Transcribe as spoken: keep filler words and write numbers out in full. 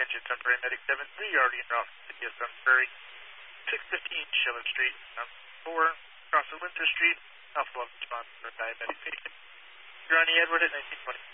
Attention, temporary medic seven three, you're already in route to City of Sun Prairie, six fifteen Schiller Street, number four, across the Winter Street, Alpha Love response for a diabetic patient. You're on the Edward at nineteen twenty.